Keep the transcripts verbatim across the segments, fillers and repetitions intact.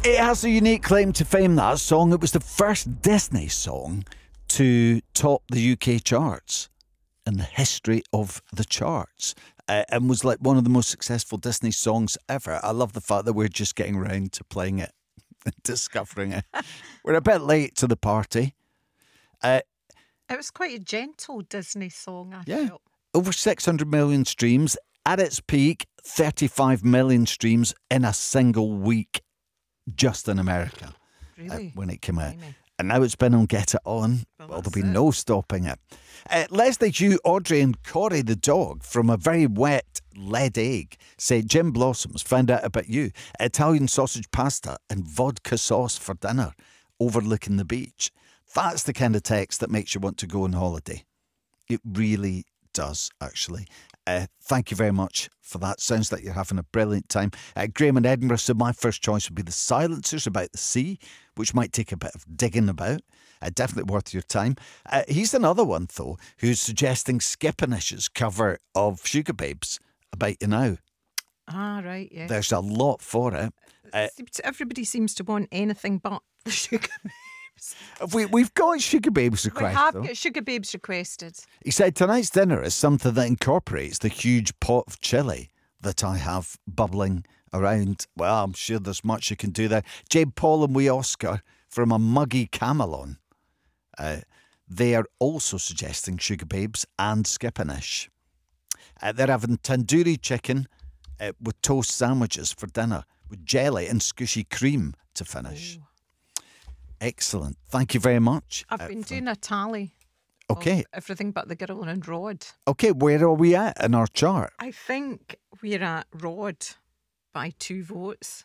It has a unique claim to fame, that song. It was the first Disney song to top the U K charts in the history of the charts, uh, and was like one of the most successful Disney songs ever. I love the fact that we're just getting round to playing it and discovering it. We're a bit late to the party. Uh, it was quite a gentle Disney song, I yeah, felt. Over six hundred million streams. At its peak, thirty-five million streams in a single week, just in America. Really? Uh, when it came out. Blimey. And now it's been on Get It On. Well, Well, there'll be that's it. no stopping it. Uh, Leslie Hugh, Audrey and Corey the dog from a very wet lead egg say Jim Blossoms found out about you. Italian sausage pasta and vodka sauce for dinner overlooking the beach. That's the kind of text that makes you want to go on holiday. It really does, actually. Uh, thank you very much for that. Sounds like you're having a brilliant time. Uh, Graham in Edinburgh said my first choice would be the Silencers about the sea, which might take a bit of digging about. Uh, definitely worth your time. Uh, he's another one, though, who's suggesting Skipinish's cover of Sugar Babes about you now. Ah, right, yeah. There's a lot for it. Uh, Everybody seems to want anything but the Sugar Babes. we, we've got Sugar Babes request, We have though. got Sugar Babes requested. He said, tonight's dinner is something that incorporates the huge pot of chilli that I have bubbling around. Well, I'm sure there's much you can do there. Jade Paul and wee Oscar from a muggy Camelon. Uh, they are also suggesting Sugar Babes and Skipinish. Uh, they're having tandoori chicken uh, with toast sandwiches for dinner with jelly and squishy cream to finish. Ooh. Excellent. Thank you very much. I've uh, been for- doing a tally. Okay. Of everything but the girl and Rod. Okay, where are we at in our chart? I think we're at Rod by two votes.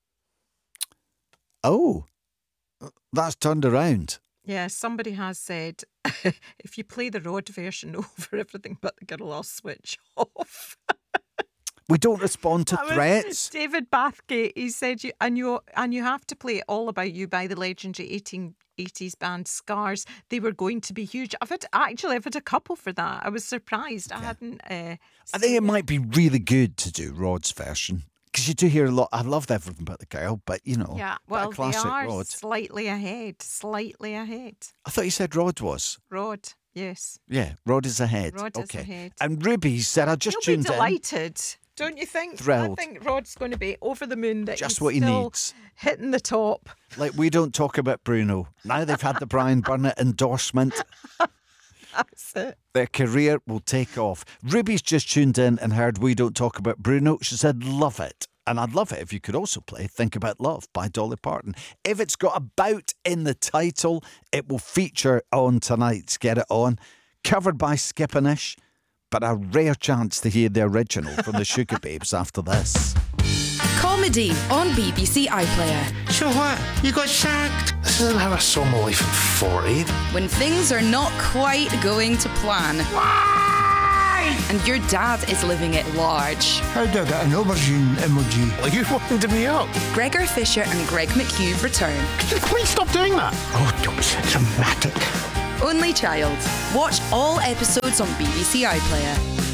Oh, that's turned around. Yeah, somebody has said if you play the Rod version over everything but the girl, I'll switch off. We don't respond to That was threats. David Bathgate, he said, you and you and you have to play All About You by the legendary eighteen eighties band Scars. They were going to be huge. I've had actually I've had a couple for that. I was surprised. I hadn't. Uh, I think it might be really good to do Rod's version because you do hear a lot. I loved everything but the girl, but you know, Yeah, bit well, of they classic are Rod. slightly ahead. Slightly ahead. I thought you said Rod was. Rod, yes. Yeah, Rod is ahead. Rod is okay. ahead. And Ruby said, I just He'll be tuned in. delighted, don't you think? Thrilled. I think Rod's going to be over the moon that Just he's what he still needs. hitting the top. Like we don't talk about Bruno. Now they've had the Brian Burnett endorsement. That's it. Their career will take off. Ruby's just tuned in and heard We Don't Talk About Bruno. She said, love it. And I'd love it if you could also play Think About Love by Dolly Parton. If it's got about in the title, it will feature on tonight's Get It On. Covered by Skipinish, but a rare chance to hear the original from the Sugar Babes after this. Comedy on B B C iPlayer. So what? You got sacked? This isn't how I saw my life at forty. When things are not quite going to plan. Why? And your dad is living it large. How do I get an aubergine emoji? Well, you wound me up. Gregor Fisher and Greg McHugh return. Could you please stop doing that? Oh, don't be so dramatic. Only Child. Watch all episodes on B B C iPlayer.